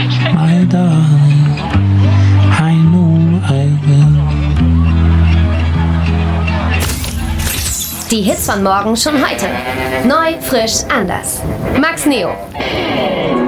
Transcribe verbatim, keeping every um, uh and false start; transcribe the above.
My darling, I know I will. Die Hits von morgen schon heute. Neu, frisch, anders. Max Neo.